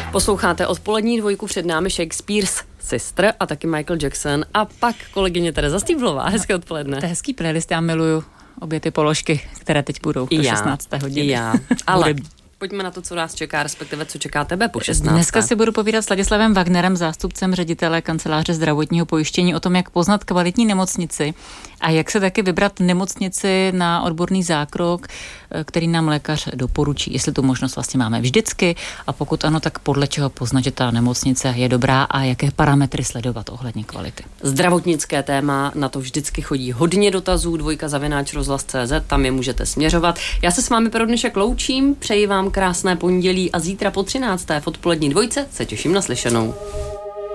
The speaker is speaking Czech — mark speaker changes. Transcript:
Speaker 1: Posloucháte odpolední dvojku, před námi Shakespeare's Sister a taky Michael Jackson a pak kolegyně Tereza Stýblová. Hezké odpoledne.
Speaker 2: To je hezký playlist, já miluju obě ty položky, které teď budou do 16. hodiny.
Speaker 1: Já, ale pojďme na to, co nás čeká, respektive co čeká tebe po 16.
Speaker 2: Dneska si budu povídat s Ladislavem Wagnerem, zástupcem ředitele kanceláře zdravotního pojištění, o tom, jak poznat kvalitní nemocnici a jak se taky vybrat nemocnici na odborný zákrok, který nám lékař doporučí, jestli tu možnost vlastně máme vždycky a pokud ano, tak podle čeho poznat, že ta nemocnice je dobrá a jaké parametry sledovat ohledně kvality.
Speaker 1: Zdravotnické téma, na to vždycky chodí hodně dotazů, 2@rozhlas.cz, tam je můžete směřovat. Já se s vámi pro dnešek loučím, přeji vám krásné pondělí a zítra po 13. v odpolední dvojce se těším na slyšenou.